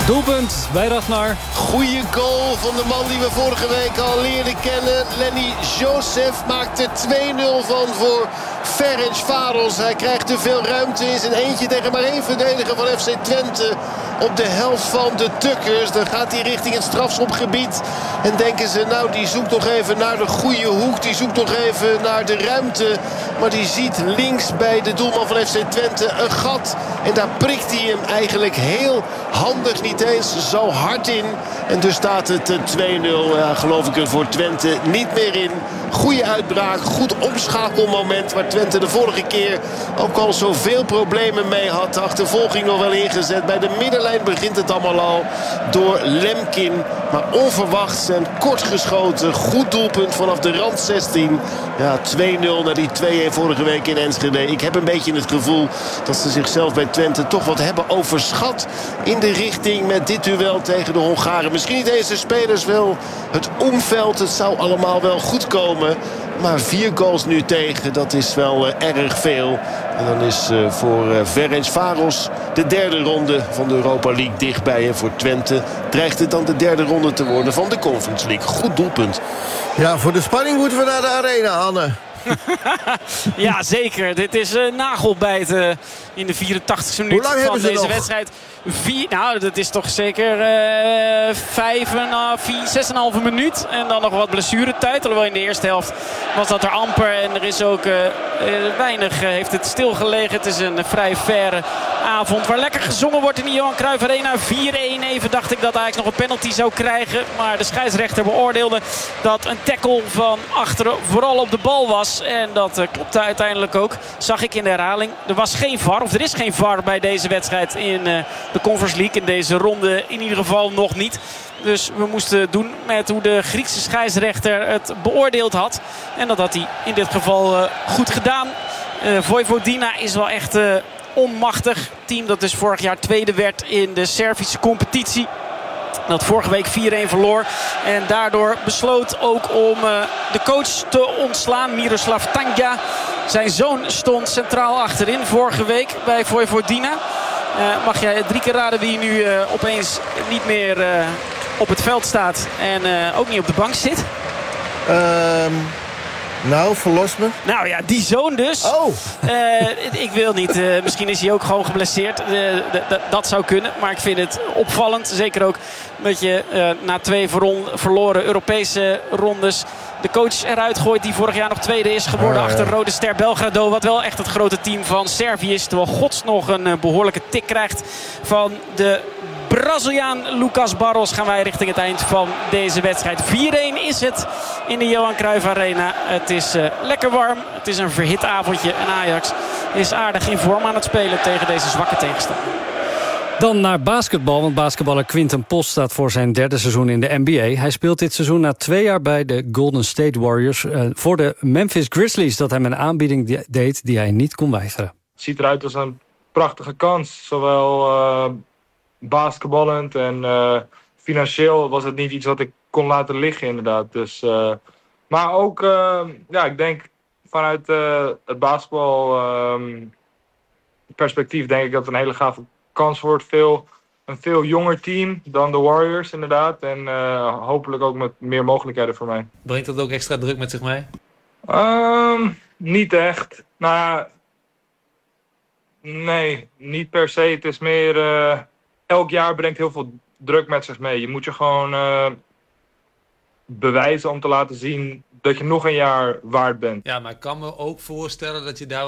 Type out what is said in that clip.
Doelpunt bij Ragnar. Goeie goal van de man die we vorige week al leerden kennen. Lenny Joseph maakt er 2-0 van voor Ferencváros. Hij krijgt te veel ruimte in zijn eentje tegen maar één verdediger van FC Twente. Op de helft van de Tukkers. Dan gaat hij richting het strafschopgebied. En denken ze, nou die zoekt nog even naar de goede hoek. Die zoekt nog even naar de ruimte. Maar die ziet links bij de doelman van FC Twente een gat. En daar prikt hij hem eigenlijk heel handig, niet eens zo hard in. En dus staat het 2-0. Ja, geloof ik er voor Twente niet meer in. Goede uitbraak, goed omschakelmoment. Waar Twente de vorige keer ook al zoveel problemen mee had. De achtervolging nog wel ingezet. Bij de middenlijn begint het allemaal al door Lemkin. Maar onverwachts en kort geschoten. Goed doelpunt vanaf de rand 16. Ja, 2-0 naar die 2-1 vorige week in Enschede. Ik heb een beetje het gevoel dat ze zichzelf bij Twente toch wat hebben overschat in de richting met dit duel tegen de Hongaren. Misschien niet eens de spelers, wel het omveld. Het zou allemaal wel goed komen. Maar 4 goals nu tegen, dat is wel erg veel. En dan is voor Ferencváros de derde ronde van de Europa League dichtbij. En voor Twente dreigt het dan de derde ronde te worden van de Conference League. Goed doelpunt. Ja, voor de spanning moeten we naar de arena, Anne. Ja, zeker. Dit is nagelbijten in de 84e minuut van deze wedstrijd. Nou, dat is toch zeker 6,5 minuut. En dan nog wat blessuretijd. Alhoewel in de eerste helft was dat er amper. En er is ook weinig heeft het stilgelegen. Het is een vrij faire avond waar lekker gezongen wordt in de Johan Cruijff Arena. 4-1 even dacht ik dat Ajax nog een penalty zou krijgen. Maar de scheidsrechter beoordeelde dat een tackle van achteren vooral op de bal was. En dat klopte uiteindelijk ook. Zag ik in de herhaling. Er was geen VAR, of er is geen VAR bij deze wedstrijd in de Conference League. In deze ronde in ieder geval nog niet. Dus we moesten doen met hoe de Griekse scheidsrechter het beoordeeld had. En dat had hij in dit geval goed gedaan. Vojvodina is wel echt onmachtig. Team dat dus vorig jaar tweede werd in de Servische competitie. Dat vorige week 4-1 verloor. En daardoor besloot ook om de coach te ontslaan. Miroslav Tanja. Zijn zoon stond centraal achterin vorige week bij Vojvodina. Mag jij 3 keer raden wie nu opeens niet meer op het veld staat. En ook niet op de bank zit? Nou, verlos me. Nou ja, die zoon dus. Oh. Ik wil niet. Misschien is hij ook gewoon geblesseerd. Dat zou kunnen. Maar ik vind het opvallend. Zeker ook dat je na 2 verloren Europese rondes de coach eruit gooit die vorig jaar nog tweede is geworden achter Rode Ster Belgrado. Wat wel echt het grote team van Servië is. Terwijl Gods nog een behoorlijke tik krijgt van de Braziliaan Lucas Barros. Gaan wij richting het eind van deze wedstrijd. 4-1 is het in de Johan Cruijff Arena. Het is lekker warm. Het is een verhit avondje. En Ajax is aardig in vorm aan het spelen tegen deze zwakke tegenstander. Dan naar basketbal, want basketballer Quinten Post staat voor zijn 3e seizoen in de NBA. Hij speelt dit seizoen na 2 jaar bij de Golden State Warriors voor de Memphis Grizzlies, dat hem een aanbieding deed die hij niet kon weigeren. Het ziet eruit als een prachtige kans, zowel basketballend en financieel was het niet iets wat ik kon laten liggen inderdaad. Dus, maar ook, ik denk vanuit het basketbal perspectief denk ik dat het een hele gave kans wordt. Een veel jonger team dan de Warriors inderdaad. En hopelijk ook met meer mogelijkheden voor mij. Brengt dat ook extra druk met zich mee? Niet echt. Nou, nee, niet per se. Het is meer elk jaar brengt heel veel druk met zich mee. Je moet je gewoon bewijzen om te laten zien dat je nog een jaar waard bent. Ja, maar ik kan me ook voorstellen dat je daar